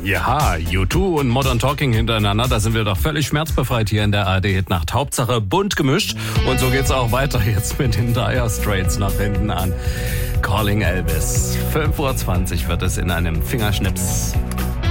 Ja, U2 und Modern Talking hintereinander, da sind wir doch völlig schmerzbefreit hier in der ARD-Hit-Nacht. Hauptsache bunt gemischt und so geht's auch weiter jetzt mit den Dire Straits nach hinten an. Calling Elvis. 5:20 Uhr wird es in einem Fingerschnips.